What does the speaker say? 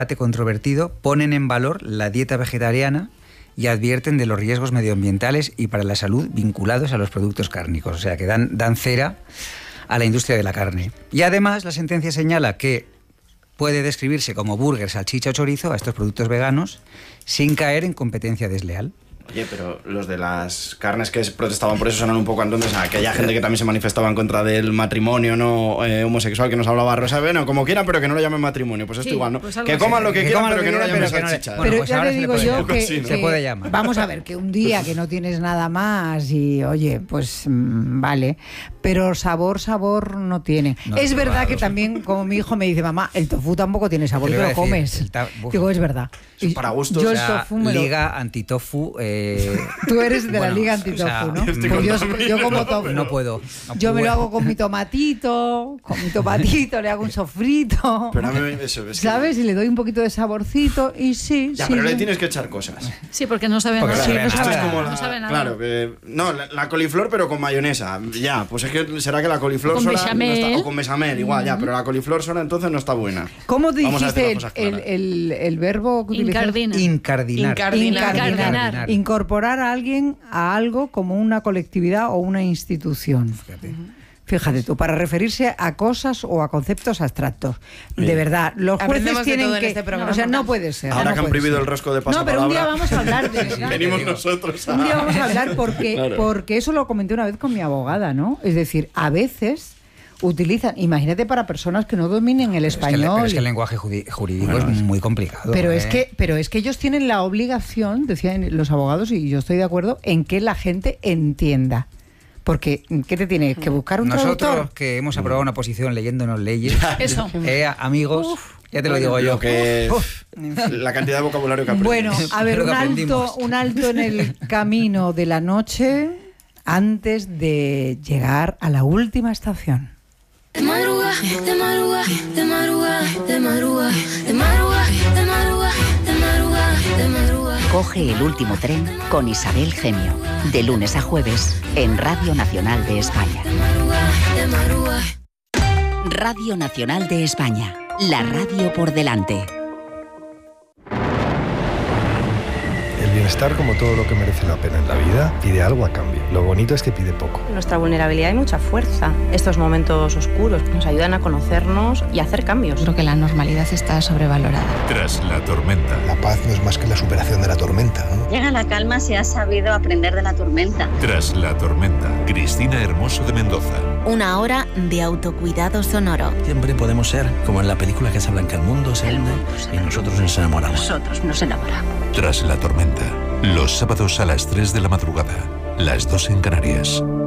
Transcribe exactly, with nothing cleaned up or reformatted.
debate controvertido, ponen en valor la dieta vegetariana y advierten de los riesgos medioambientales y para la salud vinculados a los productos cárnicos. O sea, que dan, dan cera a la industria de la carne. Y además, la sentencia señala que puede describirse como burger, salchicha o chorizo a estos productos veganos sin caer en competencia desleal. Oye, pero los de las carnes que protestaban por eso sonan un poco entonces a aquella gente que también se manifestaba en contra del matrimonio no eh, homosexual que nos hablaba Rosa. Bueno, como quieran, pero que no lo llamen matrimonio. Pues esto sí, igual, ¿no? Pues que coman lo que, que quieran, pero que no lo llamen salchicha. Pero pues ya le digo yo que, sí, ¿no? que se puede llamar. Vamos a ver, que un día que no tienes nada más y, oye, pues mmm, vale, pero sabor, sabor no tiene. No, es verdad claro. que también, como mi hijo me dice, mamá, el tofu tampoco tiene sabor, te lo decir, comes. Digo, es verdad. Y para gustos. Yo o sea, el tofu me liga lo... antitofu. Eh... Tú eres de bueno, la liga antitofu, o sea, ¿no? Pues yo, yo como tofu. No puedo. No yo puedo. me lo hago con mi tomatito, con mi tomatito, le hago un sofrito. Pero a mí eso, es ¿sabes? que... Y le doy un poquito de saborcito y sí. Ya, sí, pero sí. le tienes que echar cosas. Sí, porque no sabe porque nada. sí, no, sabe nada. nada. La, no sabe nada. Claro, que, no, la, la coliflor pero con mayonesa. Ya, pues es que será que la coliflor con sola bechamel. No está, o con bechamel, igual, mm. ya, pero la coliflor sola entonces no está buena. ¿Cómo te Vamos dijiste el, el, el, el verbo que utilizas? Incardinar. Incardinar. Incardinar. Incardinar. Incardinar. Incorporar a alguien a algo como una colectividad o una institución. Fíjate. Uh-huh. Fíjate tú, para referirse a cosas o a conceptos abstractos. Bien. De verdad, los jueces Aprendemos tienen de todo que... en este programa. O sea, no puede ser. Ahora no que han puede prohibido ser. el rosco de pasapalabra. No, pero un día vamos a hablar de verdad. Venimos nosotros a... Un día vamos a hablar porque, claro. porque eso lo comenté una vez con mi abogada, ¿no? Es decir, a veces... utilizan, imagínate para personas que no dominen el español. Es que, pero es que el lenguaje jurídico bueno, es muy complicado. Pero ¿eh? es que, pero es que ellos tienen la obligación, decían los abogados, y yo estoy de acuerdo, en que la gente entienda. Porque, ¿qué te tienes? ¿Que buscar un Nosotros traductor? que hemos aprobado una posición leyéndonos leyes, Eso. eh, amigos, Uf, ya te lo digo yo. Lo que Uf, la cantidad de vocabulario que aprendemos. Bueno, a ver, un alto, un alto en el camino de la noche antes de llegar a la última estación. De madrugada, de madrugada, de madrugada, de madrugada, de madrugada, de madrugada, de madrugada, de madrugada. Coge el último tren con Isabel Gemio, de lunes a jueves en Radio Nacional de España. De madrugada, de madrugada. Radio Nacional de España, la radio por delante. El bienestar, como todo lo que merece la pena en la vida, pide algo a cambio. Lo bonito es que pide poco. En nuestra vulnerabilidad hay mucha fuerza. Estos momentos oscuros nos ayudan a conocernos y a hacer cambios. Creo que la normalidad está sobrevalorada. Tras la tormenta. La paz no es más que la superación de la tormenta, ¿no? Llega la calma si has sabido aprender de la tormenta. Tras la tormenta. Cristina Hermoso de Mendoza. Una hora de autocuidado sonoro. Siempre podemos ser como en la película que se blanca el mundo, se hunde y nosotros nos enamoramos. Nosotros nos enamoramos. Tras la tormenta. Los sábados a las tres de la madrugada. Las dos en Canarias.